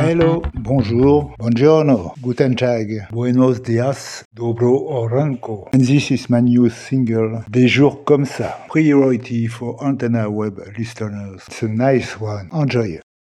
Hello, bonjour, buongiorno, guten Tag, buenos dias, dobro oranko. And this is my new single, Des jours comme ça. Priority for Antenna Web listeners. It's a nice one. Enjoy.